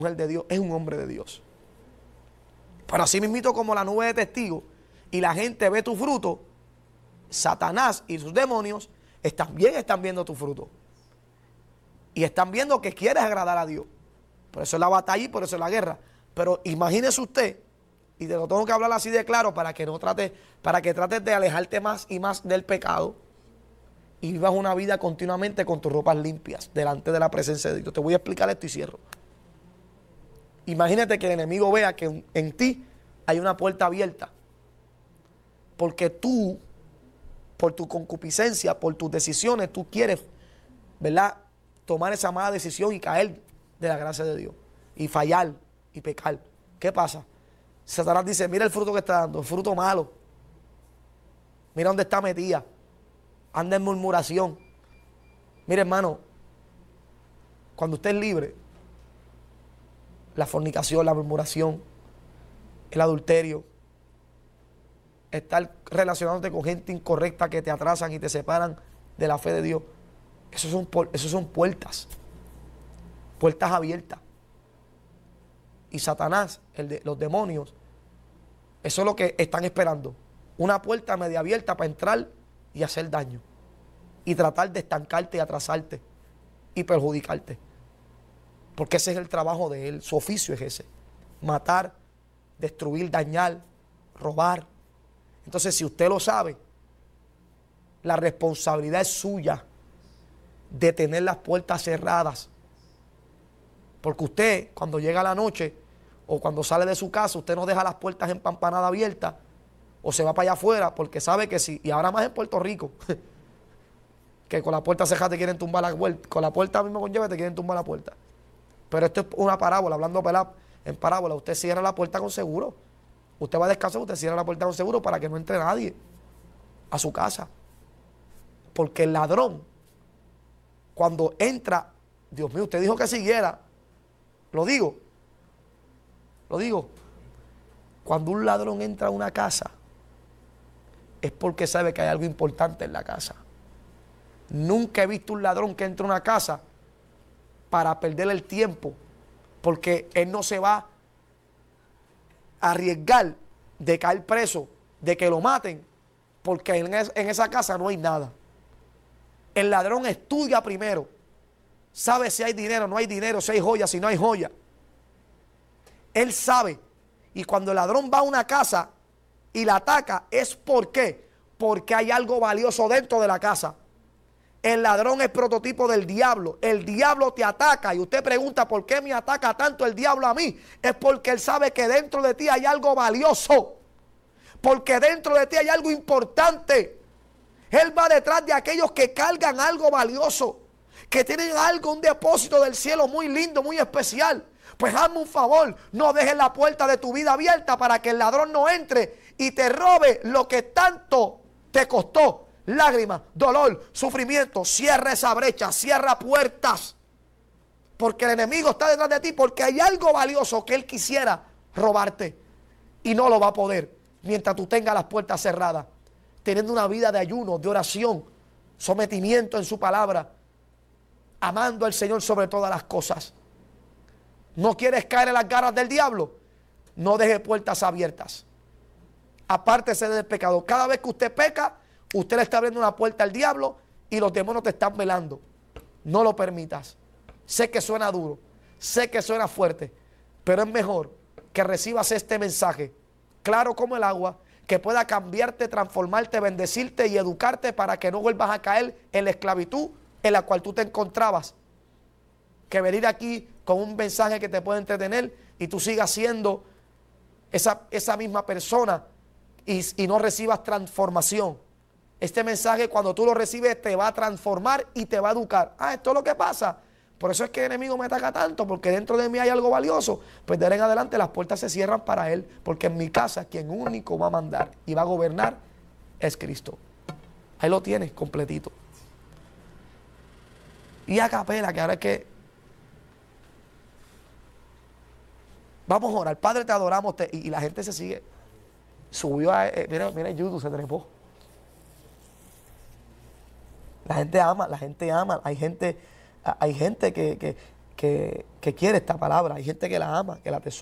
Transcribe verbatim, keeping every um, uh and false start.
mujer de Dios es un hombre de Dios. Pero así mismito como la nube de testigos y la gente ve tu fruto, Satanás y sus demonios también están viendo tu fruto. Y están viendo que quieres agradar a Dios. Por eso es la batalla y por eso es la guerra. Pero imagínese usted, y te lo tengo que hablar así de claro para que no trate, para que trates de alejarte más y más del pecado y vivas una vida continuamente con tus ropas limpias delante de la presencia de Dios. Te voy a explicar esto y cierro. Imagínate que el enemigo vea que en, en ti hay una puerta abierta. Porque tú, por tu concupiscencia, por tus decisiones, tú quieres, ¿verdad?, tomar esa mala decisión y caer de la gracia de Dios. Y fallar y pecar. ¿Qué pasa? Satanás dice, mira el fruto que está dando, el fruto malo. Mira dónde está metida. Anda en murmuración. Mira, hermano, cuando usted es libre, la fornicación, la murmuración, el adulterio, estar relacionándote con gente incorrecta que te atrasan y te separan de la fe de Dios, eso son, eso son puertas, puertas abiertas. Y Satanás, el de, los demonios, eso es lo que están esperando. Una puerta media abierta para entrar y hacer daño. Y tratar de estancarte y atrasarte y perjudicarte. Porque ese es el trabajo de él, su oficio es ese. Matar, destruir, dañar, robar. Entonces, si usted lo sabe, la responsabilidad es suya de tener las puertas cerradas. Porque usted, cuando llega la noche o cuando sale de su casa, usted no deja las puertas empampanadas abiertas o se va para allá afuera porque sabe que sí. Y ahora más en Puerto Rico, que con la puerta cerrada te quieren tumbar la puerta. Con la puerta mismo con llave te quieren tumbar la puerta. Pero esto es una parábola, hablando en parábola. Usted cierra la puerta con seguro. Usted va a descansar, usted cierra la puerta con seguro para que no entre nadie a su casa. Porque el ladrón, cuando entra, Dios mío, usted dijo que siguiera. Lo digo. Lo digo. Cuando un ladrón entra a una casa, es porque sabe que hay algo importante en la casa. Nunca he visto un ladrón que entre a una casa para perder el tiempo, porque él no se va a arriesgar de caer preso, de que lo maten, porque en, es, en esa casa no hay nada. El ladrón estudia primero, sabe si hay dinero, no hay dinero, si hay joya, si no hay joya. Él sabe, y cuando el ladrón va a una casa y la ataca, es ¿por qué? Porque hay algo valioso dentro de la casa. El ladrón es prototipo del diablo. El diablo te ataca y usted pregunta, ¿por qué me ataca tanto el diablo a mí? Es porque él sabe que dentro de ti hay algo valioso. Porque dentro de ti hay algo importante. Él va detrás de aquellos que cargan algo valioso, que tienen algo, un depósito del cielo muy lindo, muy especial. Pues hazme un favor, no dejes la puerta de tu vida abierta para que el ladrón no entre y te robe lo que tanto te costó. Lágrimas, dolor, sufrimiento. Cierra esa brecha, cierra puertas. Porque el enemigo está detrás de ti, porque hay algo valioso que él quisiera robarte. Y no lo va a poder mientras tú tengas las puertas cerradas. Teniendo una vida de ayuno, de oración, sometimiento en su palabra. Amando al Señor sobre todas las cosas. ¿No quieres caer en las garras del diablo? No deje puertas abiertas. Apártese del pecado. Cada vez que usted peca, usted le está abriendo una puerta al diablo y los demonios te están velando. No lo permitas. Sé que suena duro, sé que suena fuerte, pero es mejor que recibas este mensaje, claro como el agua, que pueda cambiarte, transformarte, bendecirte y educarte para que no vuelvas a caer en la esclavitud en la cual tú te encontrabas. Que venir aquí con un mensaje que te pueda entretener y tú sigas siendo esa, esa misma persona y, y no recibas transformación. Este mensaje, cuando tú lo recibes, te va a transformar y te va a educar. Ah, esto es lo que pasa. Por eso es que el enemigo me ataca tanto, porque dentro de mí hay algo valioso. Pues de ahora en adelante las puertas se cierran para él, porque en mi casa quien único va a mandar y va a gobernar es Cristo. Ahí lo tienes completito. Y a capela, que ahora es que vamos a orar. Padre, te adoramos. Te... Y, y la gente se sigue. Subió a... Eh, mira, mira, YouTube se trepó. La gente ama, la gente ama. Hay gente, hay gente que, que, que, que quiere esta palabra, hay gente que la ama, que la atesora.